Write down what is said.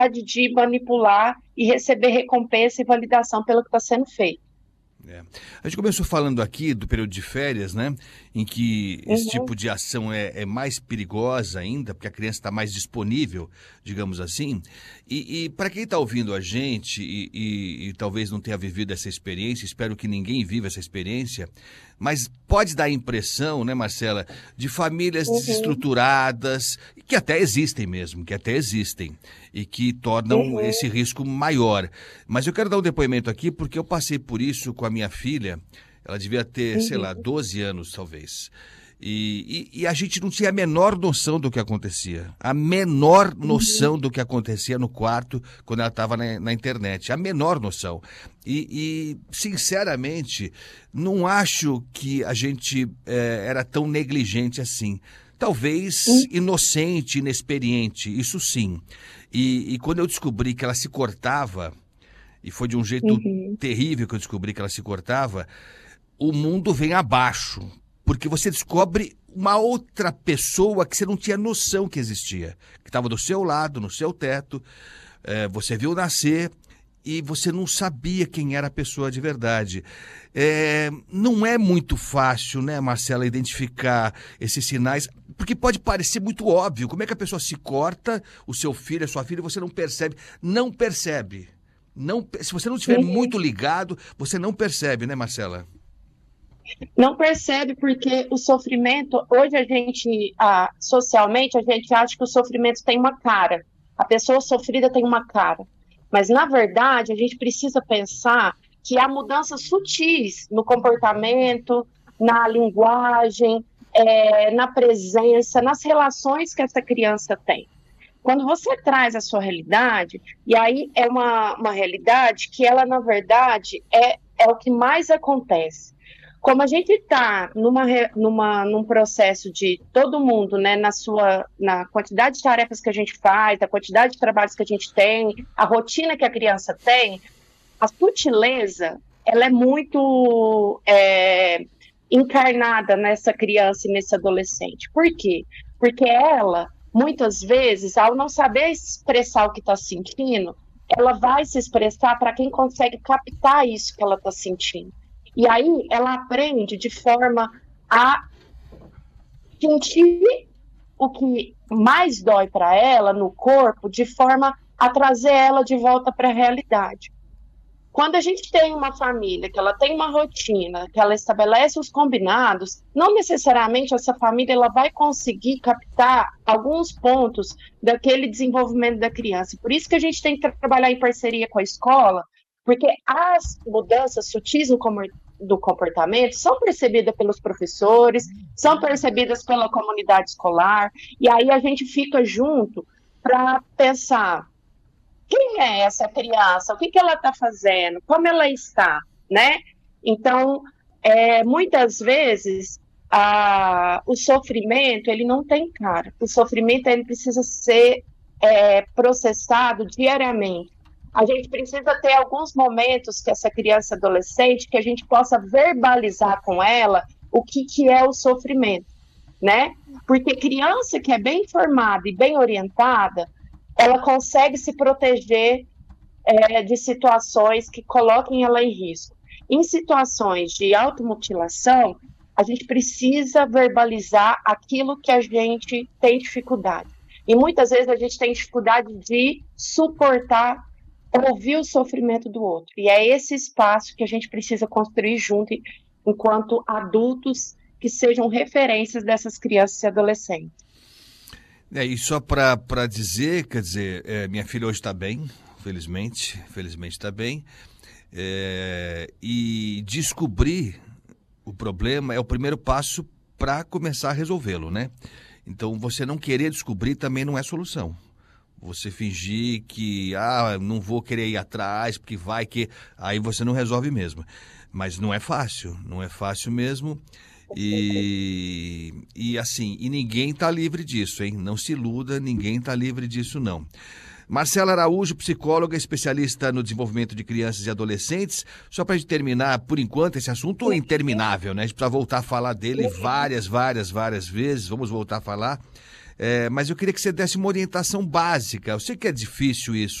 de manipular e receber recompensa e validação pelo que está sendo feito. A gente começou falando aqui do período de férias, né? Em que esse Uhum. tipo de ação é mais perigosa ainda, porque a criança está mais disponível, digamos assim. E para quem está ouvindo a gente e talvez não tenha vivido essa experiência, espero que ninguém viva essa experiência, mas pode dar a impressão, né, Marcela, de famílias Uhum. desestruturadas, que até existem mesmo, que até existem, e que tornam esse Uhum. risco maior. Mas eu quero dar um depoimento aqui porque eu passei por isso com a minha filha. Ela devia ter, sei lá, Uhum. 12 anos, talvez. E a gente não tinha a menor noção do que acontecia. A menor Uhum. noção do que acontecia no quarto quando ela estava na internet. A menor noção. Sinceramente, não acho que a gente era tão negligente assim. Talvez Uhum. inocente, inexperiente, isso sim. E quando eu descobri que ela se cortava, e foi de um jeito Uhum. terrível que eu descobri que ela se cortava, o mundo vem abaixo. Porque você descobre uma outra pessoa que você não tinha noção que existia. Que estava do seu lado, no seu teto, você viu nascer e você não sabia quem era a pessoa de verdade. Não é muito fácil, né, Marcela, identificar esses sinais, porque pode parecer muito óbvio. Como é que a pessoa se corta, o seu filho, a sua filha, e você não percebe? Não percebe. Não, se você não estiver Uhum. muito ligado, você não percebe, né, Marcela? Não percebe porque o sofrimento, hoje a gente, socialmente, a gente acha que o sofrimento tem uma cara. A pessoa sofrida tem uma cara. Mas, na verdade, a gente precisa pensar que há mudanças sutis no comportamento, na linguagem, na presença, nas relações que essa criança tem. Quando você traz a sua realidade, e aí é uma realidade que ela, na verdade, é o que mais acontece. Como a gente está num processo de todo mundo, né, na quantidade de tarefas que a gente faz, a quantidade de trabalhos que a gente tem, a rotina que a criança tem, a sutileza, ela é muito encarnada nessa criança e nesse adolescente. Por quê? Porque ela, muitas vezes, ao não saber expressar o que está sentindo, ela vai se expressar para quem consegue captar isso que ela está sentindo. E aí ela aprende de forma a sentir o que mais dói para ela no corpo, de forma a trazer ela de volta para a realidade. Quando a gente tem uma família, que ela tem uma rotina, que ela estabelece os combinados, não necessariamente essa família ela vai conseguir captar alguns pontos daquele desenvolvimento da criança. Por isso que a gente tem que trabalhar em parceria com a escola, porque as mudanças sutis do comportamento são percebidas pelos professores, são percebidas pela comunidade escolar, e aí a gente fica junto para pensar quem é essa criança, o que ela está fazendo, como ela está, né? Então, muitas vezes, o sofrimento, ele não tem cara. O sofrimento, ele precisa ser processado diariamente. A gente precisa ter alguns momentos que essa criança adolescente, que a gente possa verbalizar com ela o que é o sofrimento, né? Porque criança que é bem informada e bem orientada, ela consegue se proteger de situações que coloquem ela em risco. Em situações de automutilação, a gente precisa verbalizar aquilo que a gente tem dificuldade. E muitas vezes a gente tem dificuldade de suportar, ouvir o sofrimento do outro. E é esse espaço que a gente precisa construir junto, enquanto adultos, que sejam referências dessas crianças e adolescentes. E só para dizer, quer dizer, minha filha hoje está bem, felizmente está bem, e descobrir o problema é o primeiro passo para começar a resolvê-lo, né? Então, você não querer descobrir também não é solução. Você fingir que, não vou querer ir atrás, porque vai que... Aí você não resolve mesmo. Mas não é fácil mesmo. E assim, e ninguém está livre disso, hein? Não se iluda, ninguém está livre disso, não. Marcela Araújo, psicóloga, especialista no desenvolvimento de crianças e adolescentes. Só para a gente terminar, por enquanto, esse assunto é interminável, né? A gente precisa voltar a falar dele várias vezes, vamos voltar a falar. mas eu queria que você desse uma orientação básica. Eu sei que é difícil isso.